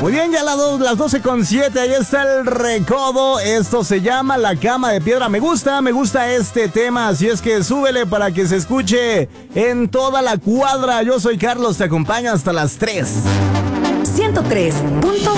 Muy bien, ya las 12:07, ahí está el recodo. Esto se llama La Cama de Piedra. Me gusta este tema, así es que súbele para que se escuche en toda la cuadra. Yo soy Carlos, te acompaño hasta las 3. 103.5